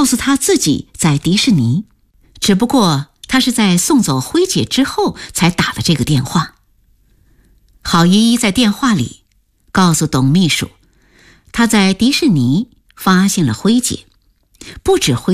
告诉他自己在迪士尼，只不过他是在送走辉姐之后才打的这个电话。郝依依在电话里告诉董秘书，他在迪士尼发现了辉姐，不止辉